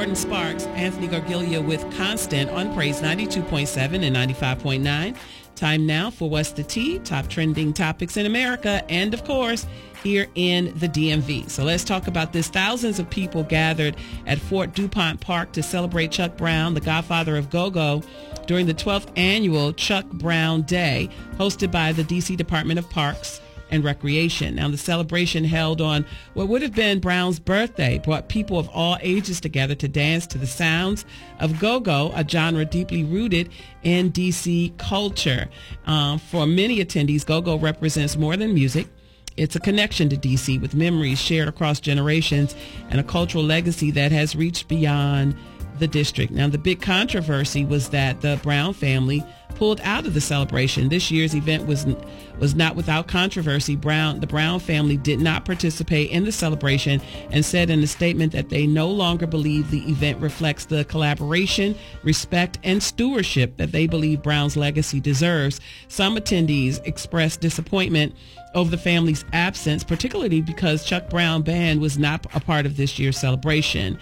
Jordan Sparks, Anthony Gargilia with Constant on Praise 92.7 and 95.9. Time now for What's the Tea, top trending topics in America, and of course, here in the DMV. So let's talk about this. Thousands of people gathered at Fort DuPont Park to celebrate Chuck Brown, the godfather of go-go, during the 12th annual Chuck Brown Day, hosted by the D.C. Department of Parks and Recreation. Now, the celebration held on what would have been Brown's birthday brought people of all ages together to dance to the sounds of go-go, a genre deeply rooted in D.C. culture. For many attendees, go-go represents more than music. It's a connection to D.C. with memories shared across generations and a cultural legacy that has reached beyond the district. Now, the big controversy was that the Brown family pulled out of the celebration. This year's event was not without controversy. The Brown family did not participate in the celebration and said in a statement that they no longer believe the event reflects the collaboration, respect, and stewardship that they believe Brown's legacy deserves. Some attendees expressed disappointment over the family's absence, particularly because Chuck Brown Band was not a part of this year's celebration.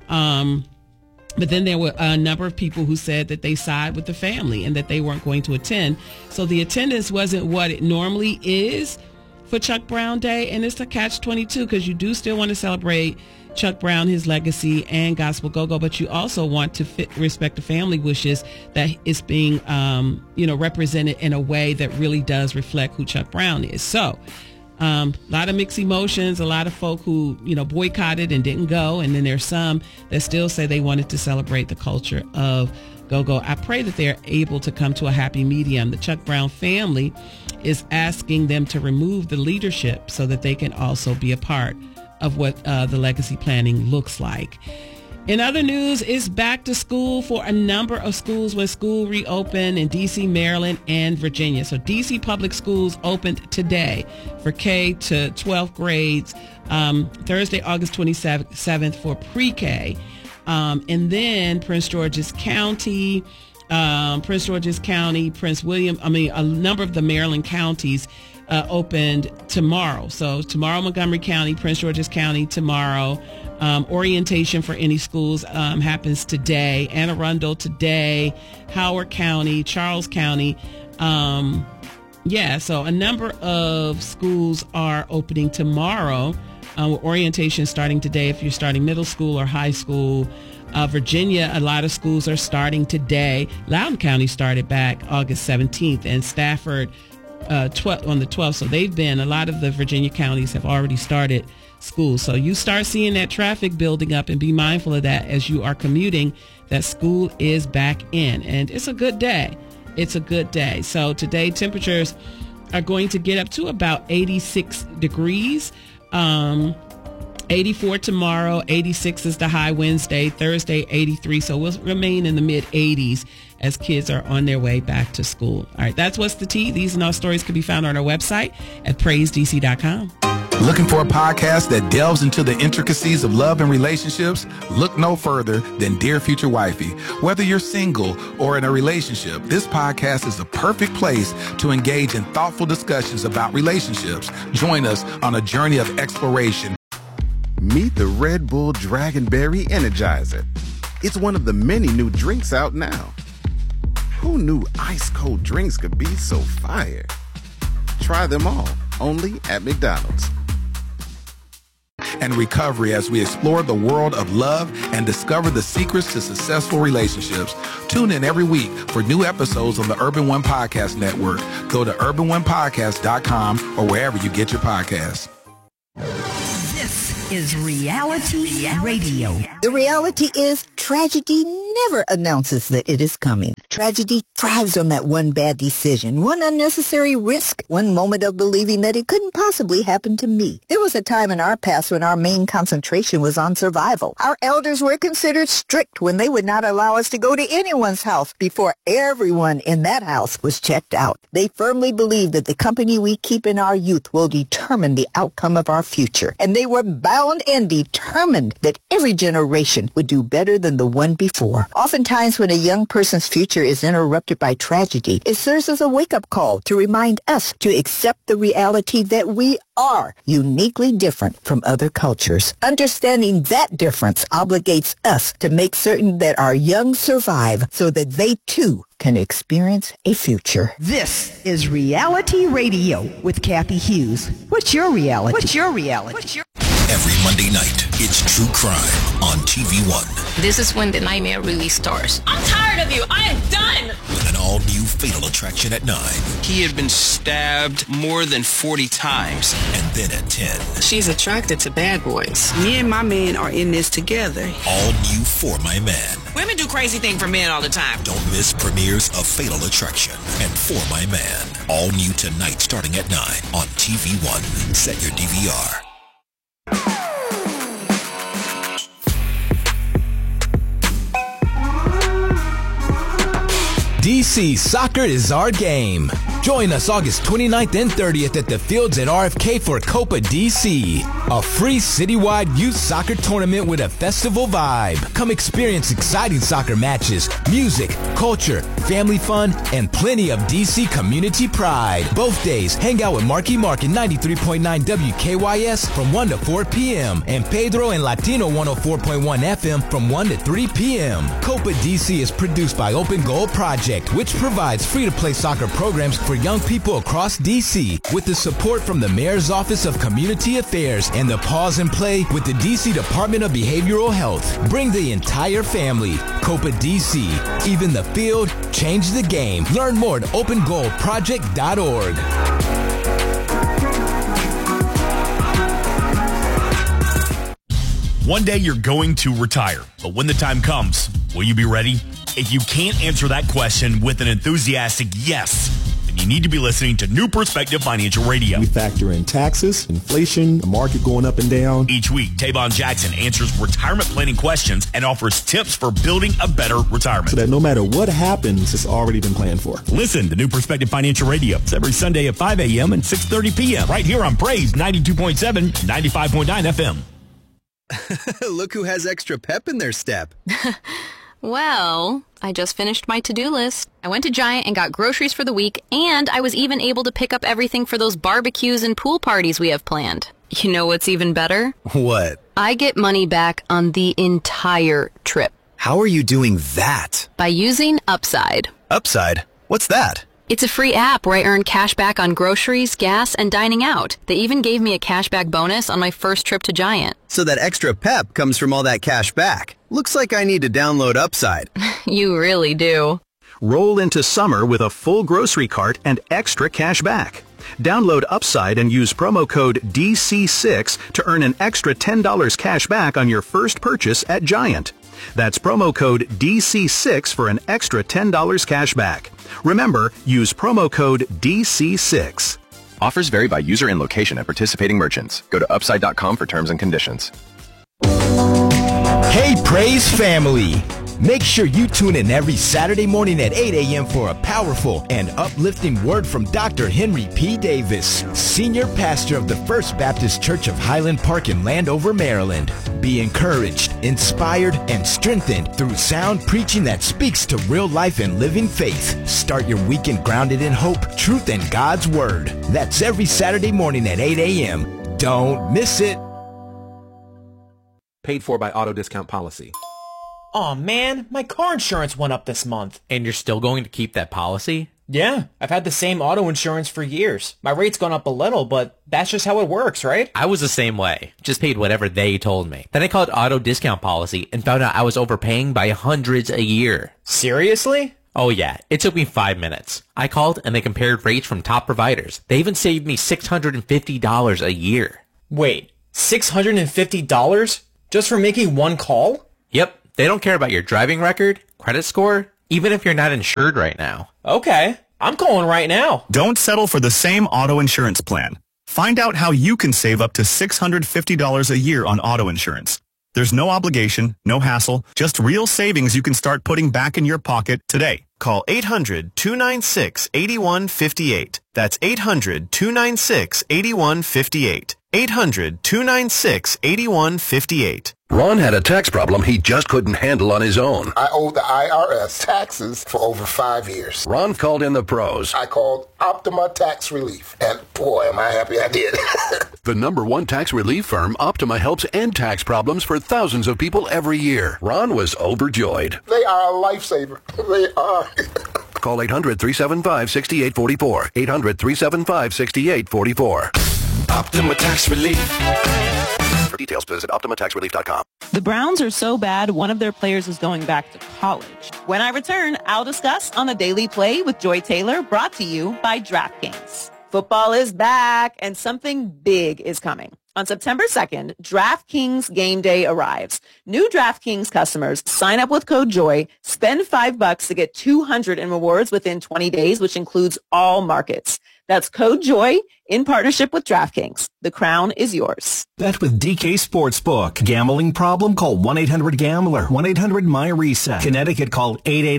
But then there were a number of people who said that they side with the family and that they weren't going to attend. So the attendance wasn't what it normally is for Chuck Brown Day. And it's a catch-22 because you do still want to celebrate Chuck Brown, his legacy, and gospel go-go, but you also want to respect the family wishes that it's being, represented in a way that really does reflect who Chuck Brown is. So a lot of mixed emotions, a lot of folk who, boycotted and didn't go. And then there's some that still say they wanted to celebrate the culture of go-go. I pray that they're able to come to a happy medium. The Chuck Brown family is asking them to remove the leadership so that they can also be a part of what the legacy planning looks like. In other news, it's back to school for a number of schools when school reopened in D.C., Maryland, and Virginia. So D.C. public schools opened today for K to 12th grades, Thursday, August 27th for pre-K. And then Prince George's County, Prince William, a number of the Maryland counties opened tomorrow. So tomorrow, Montgomery County, Prince George's County tomorrow. Orientation for any schools happens today. Anne Arundel today, Howard County, Charles County. So a number of schools are opening tomorrow with orientation starting today if you're starting middle school or high school. Virginia, a lot of schools are starting today. Loudoun County started back August 17th and Stafford on the 12th. So a lot of the Virginia counties have already started school. So you start seeing that traffic building up and be mindful of that as you are commuting, that school is back in. And it's a good day. It's a good day. So today temperatures are going to get up to about 86 degrees. 84 tomorrow, 86 is the high Wednesday, Thursday 83. So we'll remain in the mid 80s as kids are on their way back to school. All right, that's What's the Tea. These and all stories can be found on our website at praisedc.com. Looking for a podcast that delves into the intricacies of love and relationships? Look no further than Dear Future Wifey. Whether you're single or in a relationship, this podcast is the perfect place to engage in thoughtful discussions about relationships. Join us on a journey of exploration. Meet the Red Bull Dragonberry Energizer. It's one of the many new drinks out now. Who knew ice cold drinks could be so fire? Try them all, only at McDonald's. And recovery as we explore the world of love and discover the secrets to successful relationships. Tune in every week for new episodes on the Urban One Podcast Network. Go to urbanonepodcast.com or wherever you get your podcasts. This is Reality Radio. The reality is tragedy never announces that it is coming. Tragedy thrives on that one bad decision, one unnecessary risk, one moment of believing that it couldn't possibly happen to me. There was a time in our past when our main concentration was on survival. Our elders were considered strict when they would not allow us to go to anyone's house before everyone in that house was checked out. They firmly believed that the company we keep in our youth will determine the outcome of our future. And they were bound and determined that every generation would do better than the one before. more. Oftentimes when a young person's future is interrupted by tragedy, it serves as a wake-up call to remind us to accept the reality that we are uniquely different from other cultures. Understanding that difference obligates us to make certain that our young survive so that they too can experience a future. This is Reality Radio with Kathy Hughes. What's your reality? Every Monday night, it's True Crime on TV One. This is when the nightmare really starts. I'm tired of you. I am done. With an all-new Fatal Attraction at 9. He had been stabbed more than 40 times. And then at 10. She's attracted to bad boys. Me and my man are in this together. All new For My Man. Women do crazy things for men all the time. Don't miss premieres of Fatal Attraction and For My Man. All new tonight starting at 9 on TV One. Set your DVR. DC Soccer is our game. Join us August 29th and 30th at the Fields at RFK for Copa DC, a free citywide youth soccer tournament with a festival vibe. Come experience exciting soccer matches, music, culture, family fun, and plenty of DC community pride. Both days, hang out with Marky Mark and 93.9 WKYS from 1 to 4 p.m. and Pedro and Latino 104.1 FM from 1 to 3 p.m. Copa DC is produced by Open Goal Project, which provides free-to-play soccer programs for young people across D.C. with the support from the Mayor's Office of Community Affairs and the Pause and Play with the D.C. Department of Behavioral Health. Bring the entire family. Copa D.C. Even the field, change the game. Learn more at opengoalproject.org. One day you're going to retire, but when the time comes, will you be ready? If you can't answer that question with an enthusiastic yes, then you need to be listening to New Perspective Financial Radio. We factor in taxes, inflation, the market going up and down. Each week, Tavon Jackson answers retirement planning questions and offers tips for building a better retirement. So that no matter what happens, it's already been planned for. Listen to New Perspective Financial Radio. It's every Sunday at 5 a.m. and 6:30 p.m. right here on Praise 92.7, 95.9 FM. Look who has extra pep in their step. Well, I just finished my to-do list. I went to Giant and got groceries for the week, and I was even able to pick up everything for those barbecues and pool parties we have planned. You know what's even better? What? I get money back on the entire trip. How are you doing that? By using Upside. Upside? What's that? It's a free app where I earn cash back on groceries, gas, and dining out. They even gave me a cashback bonus on my first trip to Giant. So that extra pep comes from all that cash back. Looks like I need to download Upside. You really do. Roll into summer with a full grocery cart and extra cash back. Download Upside and use promo code DC6 to earn an extra $10 cash back on your first purchase at Giant. That's promo code DC6 for an extra $10 cash back. Remember, use promo code DC6. Offers vary by user and location at participating merchants. Go to upside.com for terms and conditions. Hey, Praise family! Make sure you tune in every Saturday morning at 8 a.m. for a powerful and uplifting word from Dr. Henry P. Davis, Senior Pastor of the First Baptist Church of Highland Park in Landover, Maryland. Be encouraged, inspired, and strengthened through sound preaching that speaks to real life and living faith. Start your weekend grounded in hope, truth, and God's Word. That's every Saturday morning at 8 a.m. Don't miss it. Paid for by Auto Discount Policy. Aw, man, my car insurance went up this month. And you're still going to keep that policy? Yeah, I've had the same auto insurance for years. My rate's gone up a little, but that's just how it works, right? I was the same way. Just paid whatever they told me. Then I called Auto Discount Policy and found out I was overpaying by hundreds a year. Seriously? Oh yeah, it took me 5 minutes. I called and they compared rates from top providers. They even saved me $650 a year. Wait, $650? Just for making one call? Yep. They don't care about your driving record, credit score, even if you're not insured right now. Okay, I'm calling right now. Don't settle for the same auto insurance plan. Find out how you can save up to $650 a year on auto insurance. There's no obligation, no hassle, just real savings you can start putting back in your pocket today. Call 800-296-8158. That's 800-296-8158. 800-296-8158. Ron had a tax problem he just couldn't handle on his own. I owed the IRS taxes for over 5 years. Ron called in the pros. I called Optima Tax Relief, and boy, am I happy I did. The #1 tax relief firm, Optima, helps end tax problems for thousands of people every year. Ron was overjoyed. They are a lifesaver. They are. Call 800-375-6844. 800-375-6844. Optima Tax Relief. For details, visit OptimaTaxRelief.com. The Browns are so bad, one of their players is going back to college. When I return, I'll discuss on the Daily Play with Joy Taylor, brought to you by DraftKings. Football is back, and something big is coming. On September 2nd, DraftKings Game Day arrives. New DraftKings customers sign up with code JOY, spend $5 to get $200 in rewards within 20 days, which includes all markets. That's code JOY in partnership with DraftKings. The crown is yours. Bet with DK Sportsbook. Gambling problem? Call 1-800-GAMBLER. 1-800-MY-RESET. Connecticut, call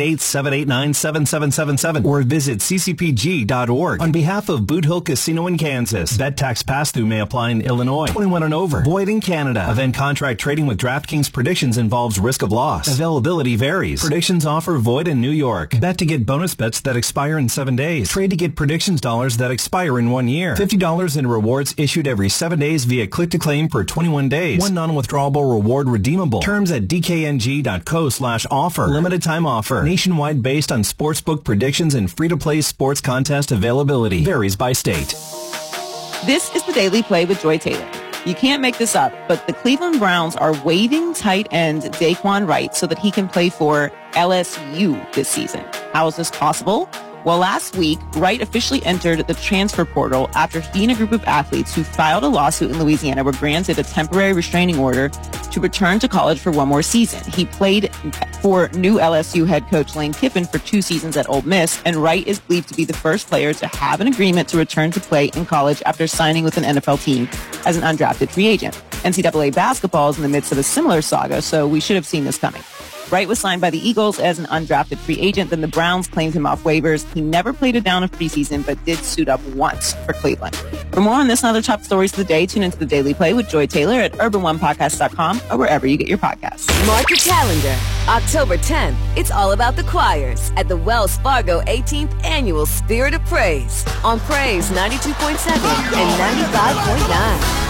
888-789-7777 or visit ccpg.org. On behalf of Boot Hill Casino in Kansas, bet tax pass-through may apply in Illinois. 21 and over. Void in Canada. Event contract trading with DraftKings predictions involves risk of loss. Availability varies. Predictions offer void in New York. Bet to get bonus bets that expire in 7 days. Trade to get predictions dollars that expire in 1 year. $50 in rewards issued every 7 days via click-to-claim for 21 days. One non-withdrawable reward redeemable. Terms at dkng.co/offer. Limited time offer. Nationwide based on sportsbook predictions and free-to-play sports contest availability. Varies by state. This is the Daily Play with Joy Taylor. You can't make this up, but the Cleveland Browns are waiving tight end Daquan Wright so that he can play for LSU this season. How is this possible? Well, last week, Wright officially entered the transfer portal after he and a group of athletes who filed a lawsuit in Louisiana were granted a temporary restraining order to return to college for one more season. He played for new LSU head coach Lane Kiffin for 2 seasons at Ole Miss, and Wright is believed to be the first player to have an agreement to return to play in college after signing with an NFL team as an undrafted free agent. NCAA basketball is in the midst of a similar saga, so we should have seen this coming. Wright was signed by the Eagles as an undrafted free agent. Then the Browns claimed him off waivers. He never played a down of preseason, but did suit up once for Cleveland. For more on this and other top stories of the day, tune into the Daily Play with Joy Taylor at urban1podcast.com or wherever you get your podcasts. Mark your calendar. October 10th, it's all about the choirs at the Wells Fargo 18th Annual Spirit of Praise on Praise 92.7 and 95.9.